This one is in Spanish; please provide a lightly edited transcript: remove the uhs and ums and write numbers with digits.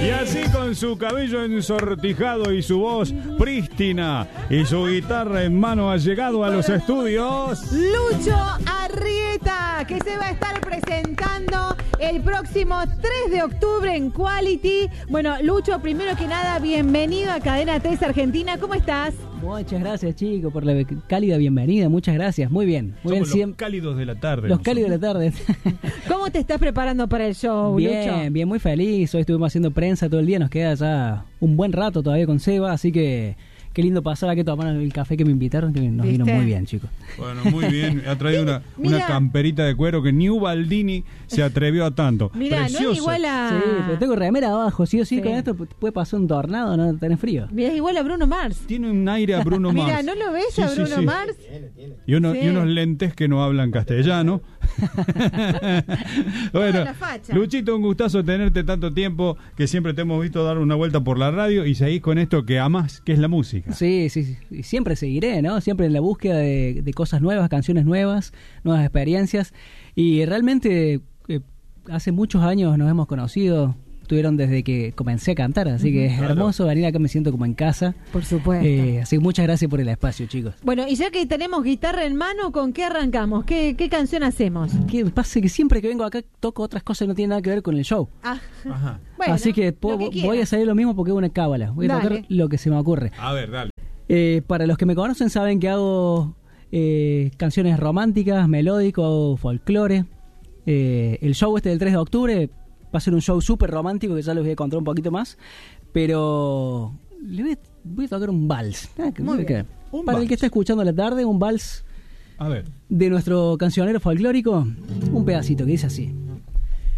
Y así con su cabello ensortijado y su voz prístina y su guitarra en mano ha llegado a los estudios Lucho Arrieta, que se va a estar presentando el próximo 3 de octubre en Quality. Bueno, Lucho, primero que nada, bienvenido a Cadena 3 Argentina. ¿Cómo estás? Muchas gracias, chicos, por la cálida bienvenida. Muchas gracias. Muy bien. Muy Somos bien. Los cálidos de la tarde. Los cálidos de la tarde. ¿Cómo te estás preparando para el show, Lucho? Bien, muy feliz. Hoy estuvimos haciendo prensa todo el día. Nos queda ya un buen rato todavía con Seba, así que qué lindo pasar aquí a tomar el café que me invitaron, que nos vino muy bien, chicos. Bueno, muy bien. Ha traído una camperita de cuero que ni Ubaldini se atrevió a tanto. Mirá, no es igual a... Sí, pero tengo remera abajo. Sí o sí, con esto puede pasar un tornado, no tenés frío. Mirá, es igual a Bruno Mars. Tiene un aire a Bruno Mars. Mirá, ¿no lo ves a Bruno Mars? Tiene. Y unos lentes que no hablan castellano. Bueno, Luchito, un gustazo tenerte tanto tiempo, que siempre te hemos visto dar una vuelta por la radio y seguís con esto que amás, que es la música. Sí, y siempre seguiré, ¿no? Siempre en la búsqueda de cosas nuevas, canciones nuevas, nuevas experiencias. Y realmente hace muchos años nos hemos conocido, estuvieron desde que comencé a cantar, así que es hermoso venir acá, me siento como en casa. Por supuesto. Así que muchas gracias por el espacio, chicos. Bueno, y ya que tenemos guitarra en mano, ¿con qué arrancamos? ¿Qué canción hacemos? Que pasa que siempre que vengo acá toco otras cosas que no tienen nada que ver con el show. Ajá. Bueno, así que voy a salir lo mismo porque es una cábala. Voy a tocar lo que se me ocurre. A ver, dale. Para los que me conocen saben que hago canciones románticas, melódico, folclore. El show del 3 de octubre va a ser un show súper romántico que ya les voy a contar un poquito más, pero voy a tocar un vals. Para el que está escuchando a la tarde, un vals a ver. De nuestro cancionero folclórico, un pedacito que dice así.